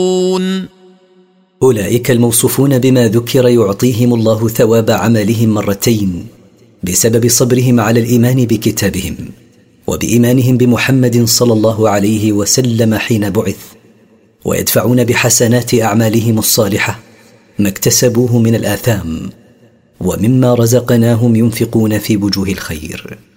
أولئك الموصوفون بما ذكر يعطيهم الله ثواب عملهم مرتين بسبب صبرهم على الإيمان بكتابهم وبإيمانهم بمحمد صلى الله عليه وسلم حين بعث، ويدفعون بحسنات أعمالهم الصالحة ما اكتسبوه من الآثام، ومما رزقناهم ينفقون في وجوه الخير.